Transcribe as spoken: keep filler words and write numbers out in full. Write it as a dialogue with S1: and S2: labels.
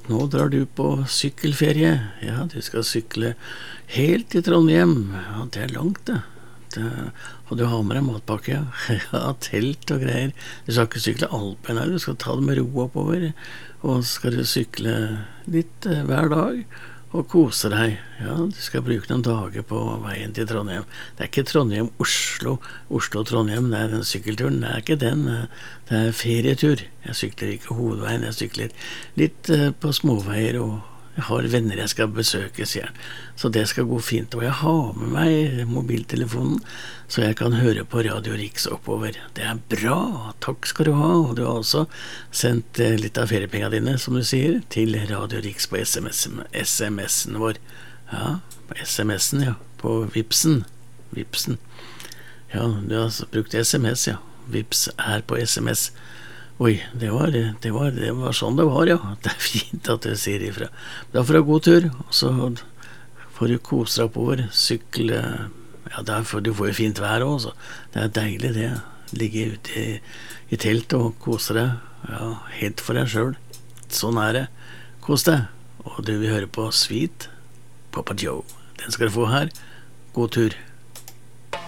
S1: at nå drar du på sykkelferie. Ja, du skal sykle helt til Trondheim. Ja, det er langt det. det og du har med deg matpakke, ja. Ja, telt og greier. Du skal ikke sykle Alpen her, du skal ta det med ro oppover. Og skal du sykle litt eh, hver dag og kose deg. Ja, du skal bruke noen dager på veien til Trondheim. Det er ikke Trondheim-Oslo, Oslo-Trondheim, det er den sykkelturen. Det er ikke den, det er ferietur. Jeg sykler ikke hovedveien, jeg sykler litt eh, på småveier, og jeg har venner jeg skal besøke, sier han. Så det skal gå fint. Og jeg har med meg mobiltelefonen, så jeg kan høre på Radio Riks oppover. Det er bra, takk skal du ha. Og du har også sendt eh, litt av feriepengene dine, som du sier, til Radio Riks på S M S-en vår. Ja, på S M S-en, ja. På Vipsen. Vipsen. Ja, du har brukt S M S, ja. Vips er på S M S. Oi, det var, det, var, det var sånn det var, ja. Det er fint at du sier ifra. Da får du ha god tur, og så får du kose deg oppover, sykle. Ja, derfor, du får jo fint vær også. Det er deilig det, ligge ute i, i telt og kose deg. Ja, helt for deg selv. Sånn er det. Kos deg. Og du vil høre på Sweet Papa Joe. Den skal du få her. God tur.